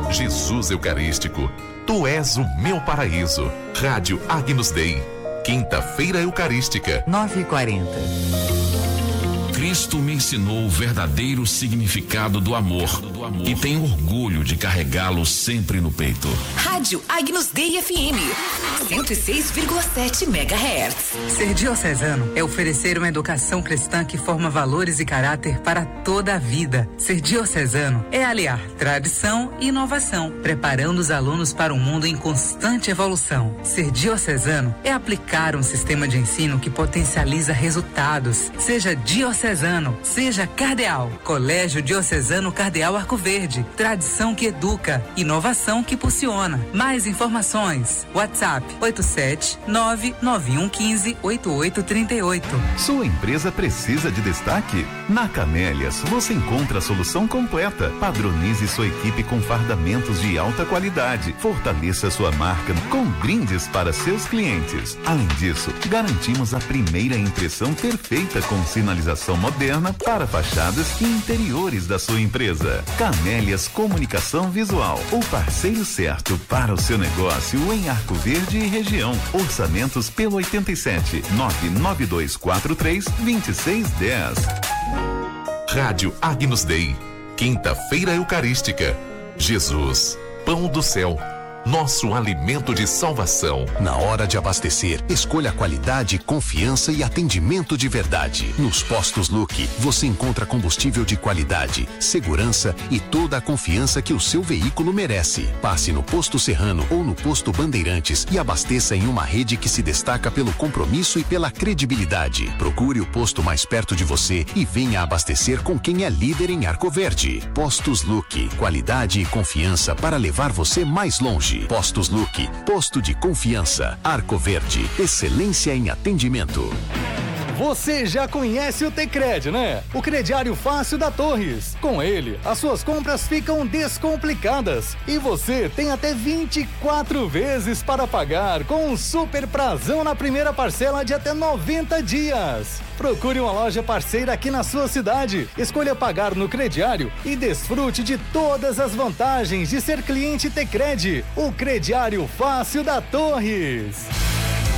Jesus Eucarístico, Tu és o meu paraíso. Rádio Agnus Dei. Quinta-feira Eucarística. 9h40. Cristo me ensinou o verdadeiro significado do amor e tenho orgulho de carregá-lo sempre no peito. Rádio Agnus Dei FM 106,7 MHz. Ser diocesano é oferecer uma educação cristã que forma valores e caráter para toda a vida. Ser diocesano é aliar tradição e inovação, preparando os alunos para um mundo em constante evolução. Ser diocesano é aplicar um sistema de ensino que potencializa resultados. Seja diocesano, seja cardeal. Colégio Diocesano Cardeal Arco Verde. Tradição que educa, inovação que impulsiona. Mais informações: WhatsApp 87991158838. Sua empresa precisa de destaque? Na Camélias você encontra a solução completa. Padronize sua equipe com fardamentos de alta qualidade. Fortaleça sua marca com brindes para seus clientes. Além disso, garantimos a primeira impressão perfeita com sinalização moderna para fachadas e interiores da sua empresa. Camélias Comunicação Visual, o parceiro certo para o seu negócio em Arco Verde e região. Orçamentos pelo 87 99243 2610. Rádio Agnus Dei. Quinta-feira Eucarística. Jesus, Pão do Céu, nosso alimento de salvação. Na hora de abastecer, escolha qualidade, confiança e atendimento de verdade. Nos postos Luque, você encontra combustível de qualidade, segurança e toda a confiança que o seu veículo merece. Passe no posto Serrano ou no posto Bandeirantes e abasteça em uma rede que se destaca pelo compromisso e pela credibilidade. Procure o posto mais perto de você e venha abastecer com quem é líder em Arco Verde. Postos Luque, qualidade e confiança para levar você mais longe. Postos Luque, posto de confiança. Arco Verde, excelência em atendimento. Você já conhece o Tecred, né? O crediário fácil da Torres. Com ele, as suas compras ficam descomplicadas e você tem até 24 vezes para pagar com um super prazão na primeira parcela de até 90 dias. Procure uma loja parceira aqui na sua cidade. Escolha pagar no crediário e desfrute de todas as vantagens de ser cliente Tecred, o crediário fácil da Torres.